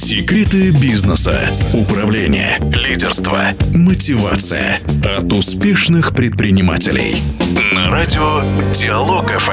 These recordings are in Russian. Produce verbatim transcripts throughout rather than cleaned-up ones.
Секреты бизнеса, управления, лидерства, мотивация от успешных предпринимателей. На радио Диалог эф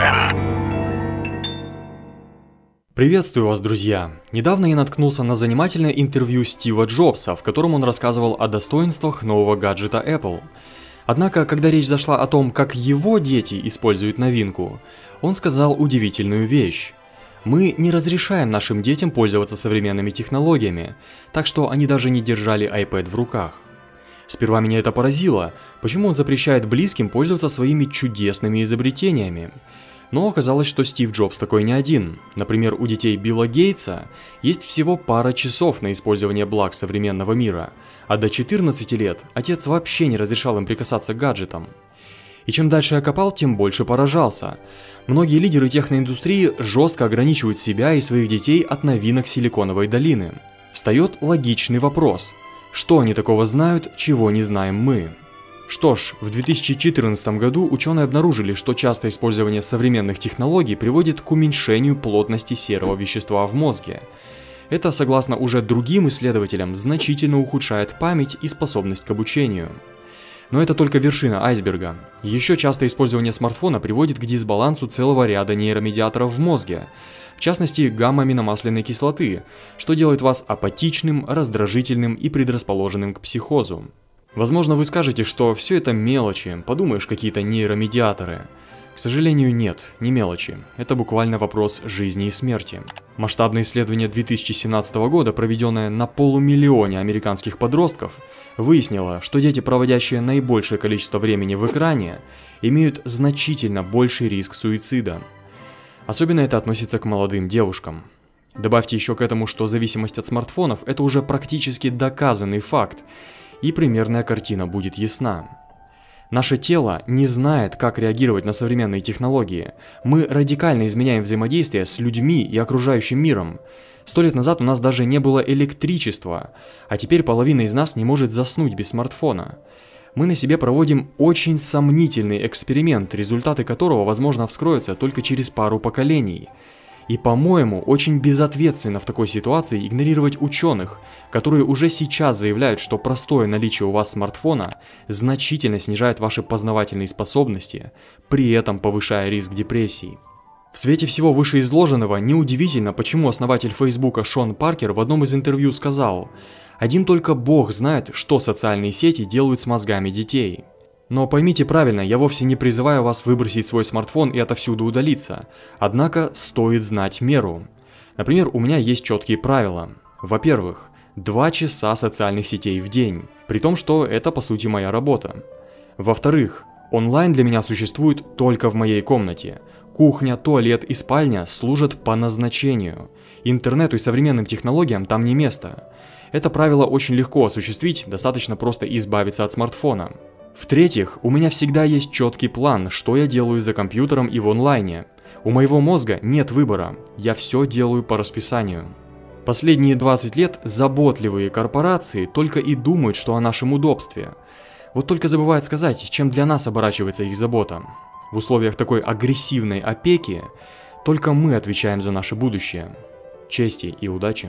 эм. Приветствую вас, друзья! Недавно я наткнулся на занимательное интервью Стива Джобса, в котором он рассказывал о достоинствах нового гаджета Apple. Однако, когда речь зашла о том, как его дети используют новинку, он сказал удивительную вещь. Мы не разрешаем нашим детям пользоваться современными технологиями, так что они даже не держали iPad в руках. Сперва меня это поразило, почему он запрещает близким пользоваться своими чудесными изобретениями. Но оказалось, что Стив Джобс такой не один. Например, у детей Билла Гейтса есть всего пара часов на использование благ современного мира, а до четырнадцати лет отец вообще не разрешал им прикасаться к гаджетам. И чем дальше я копал, тем больше поражался. Многие лидеры техноиндустрии жестко ограничивают себя и своих детей от новинок Силиконовой долины. Встает логичный вопрос: что они такого знают, чего не знаем мы? Что ж, в две тысячи четырнадцатом году ученые обнаружили, что частое использование современных технологий приводит к уменьшению плотности серого вещества в мозге. Это, согласно уже другим исследователям, значительно ухудшает память и способность к обучению. Но это только вершина айсберга. Еще частое использование смартфона приводит к дисбалансу целого ряда нейромедиаторов в мозге, в частности гамма-аминомасляной кислоты, что делает вас апатичным, раздражительным и предрасположенным к психозу. Возможно, вы скажете, что все это мелочи, подумаешь, какие-то нейромедиаторы. К сожалению, нет, не мелочи. Это буквально вопрос жизни и смерти. Масштабное исследование две тысячи семнадцатого года, проведенное на полумиллионе американских подростков, выяснило, что дети, проводящие наибольшее количество времени в экране, имеют значительно больший риск суицида. Особенно это относится к молодым девушкам. Добавьте еще к этому, что зависимость от смартфонов – это уже практически доказанный факт, и примерная картина будет ясна. Наше тело не знает, как реагировать на современные технологии. Мы радикально изменяем взаимодействие с людьми и окружающим миром. Сто лет назад у нас даже не было электричества, а теперь половина из нас не может заснуть без смартфона. Мы на себе проводим очень сомнительный эксперимент, результаты которого, возможно, вскроются только через пару поколений. И, по-моему, очень безответственно в такой ситуации игнорировать ученых, которые уже сейчас заявляют, что простое наличие у вас смартфона значительно снижает ваши познавательные способности, при этом повышая риск депрессий. В свете всего вышеизложенного неудивительно, почему основатель Фейсбука Шон Паркер в одном из интервью сказал: «Один только Бог знает, что социальные сети делают с мозгами детей». Но поймите правильно, я вовсе не призываю вас выбросить свой смартфон и отовсюду удалиться. Однако стоит знать меру. Например, у меня есть четкие правила. Во-первых, два часа социальных сетей в день, при том, что это по сути моя работа. Во-вторых, онлайн для меня существует только в моей комнате. Кухня, туалет и спальня служат по назначению. Интернету и современным технологиям там не место. Это правило очень легко осуществить, достаточно просто избавиться от смартфона. В-третьих, у меня всегда есть четкий план, что я делаю за компьютером и в онлайне. У моего мозга нет выбора, я все делаю по расписанию. Последние двадцать лет заботливые корпорации только и думают, что о нашем удобстве. Вот только забывают сказать, чем для нас оборачивается их забота. В условиях такой агрессивной опеки только мы отвечаем за наше будущее. Чести и удачи!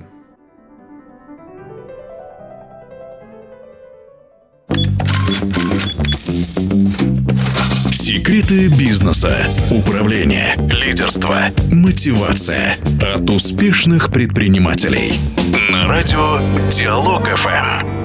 Секреты бизнеса, управления, лидерства, мотивация от успешных предпринимателей. На радио Диалог эф эм.